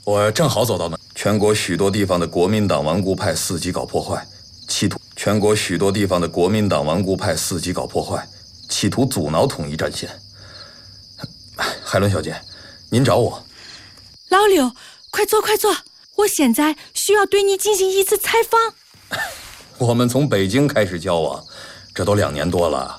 我正好走到那。全国许多地方的国民党顽固派伺机搞破坏，企图阻挠统一战线。海伦小姐，您找我。 老柳，快坐快坐，我现在需要对你进行一次采访。 我们从北京开始交往，这都2年多了，